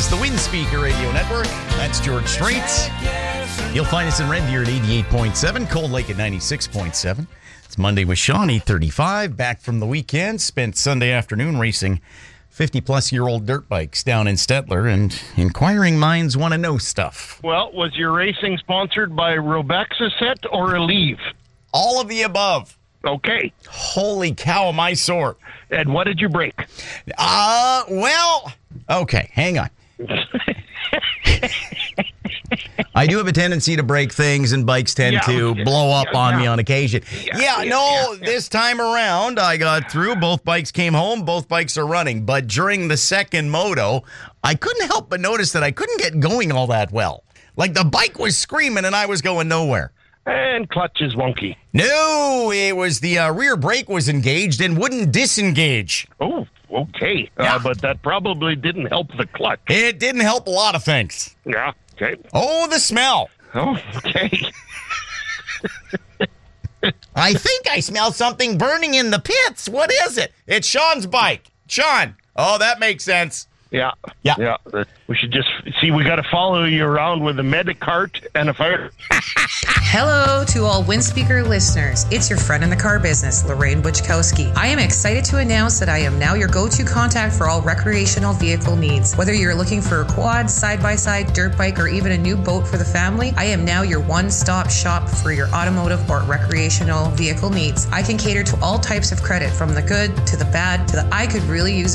the Windspeaker Radio Network. That's George Strait. You'll find us in Red Deer at 88.7, Cold Lake at 96.7. It's Monday with Sean, 8:35. Back from the weekend. Spent Sunday afternoon racing 50-plus-year-old dirt bikes down in Stettler, and inquiring minds want to know stuff. Well, was your racing sponsored by Robaxaset or Aleve? All of the above. Okay. Holy cow, am I sore. And what did you break? Well, okay, hang on. I do have a tendency to break things, and bikes tend to blow up on me on occasion. This time around, I got through. Both bikes came home. Both bikes are running. But during the second moto, I couldn't help but notice that I couldn't get going all that well. Like, the bike was screaming, and I was going nowhere. And clutch is wonky. No, it was the rear brake was engaged and wouldn't disengage. Oh, okay. Yeah. But that probably didn't help the clutch. It didn't help a lot of things. Yeah, okay. Oh, the smell. Oh, okay. I think I smell something burning in the pits. What is it? It's Sean's bike. Sean. Oh, that makes sense. Yeah. Yeah. We should just see. We got to follow you around with a medic cart and a fire. Hello to all Windspeaker listeners. It's your friend in the car business, Lorraine Buchkowski. I am excited to announce that I am now your go-to contact for all recreational vehicle needs. Whether you're looking for a quad, side-by-side, dirt bike, or even a new boat for the family, I am now your one-stop shop for your automotive or recreational vehicle needs. I can cater to all types of credit, from the good to the bad to the I could really use